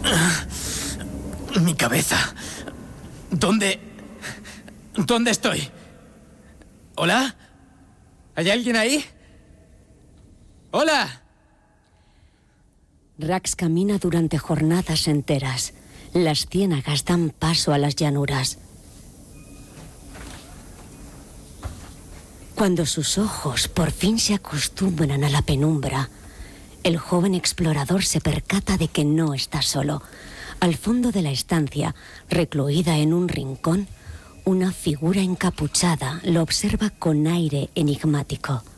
Mi cabeza. ¿Dónde estoy? ¿Hola? ¿Hay alguien ahí? ¡Hola! Rax camina durante jornadas enteras. Las ciénagas dan paso a las llanuras. Cuando sus ojos por fin se acostumbran a la penumbra, el joven explorador se percata de que no está solo. Al fondo de la estancia, recluida en un rincón, una figura encapuchada lo observa con aire enigmático.